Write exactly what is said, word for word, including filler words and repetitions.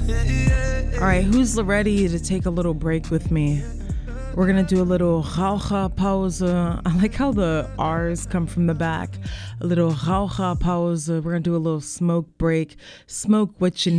All right, who's ready to take a little break with me? We're going to do a little raucha pause. I like how the R's come from the back. A little raucha pause. We're going to do a little smoke break. Smoke what you